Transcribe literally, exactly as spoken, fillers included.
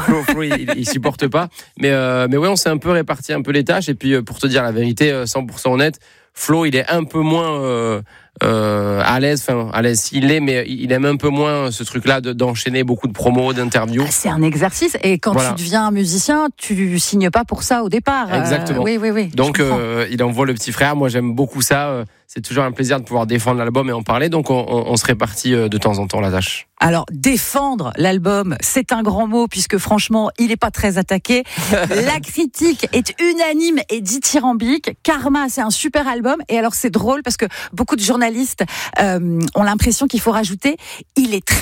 Flo, Flo il, il supporte pas. Mais, euh, mais ouais, on s'est un peu réparti un peu les tâches. Et puis, euh, pour te dire la vérité, cent pour cent honnête, Flo, il est un peu moins euh, euh, à l'aise. Enfin, à l'aise, il l'est, mais il aime un peu moins ce truc-là de, d'enchaîner beaucoup de promos, d'interviews. Ah, c'est un exercice. Et quand voilà. tu deviens musicien, tu signes pas pour ça au départ. Exactement. Euh, oui, oui, oui. Donc, euh, il envoie le petit frère. Moi, j'aime beaucoup ça. C'est toujours un plaisir de pouvoir défendre l'album et en parler. Donc, on, on, on se répartit de temps en temps la tâche. Alors, défendre l'album, c'est un grand mot, puisque franchement, il n'est pas très attaqué. La critique est unanime et dithyrambique. Karma, c'est un super album. Et alors, c'est drôle, parce que beaucoup de journalistes euh, ont l'impression qu'il faut rajouter, il est très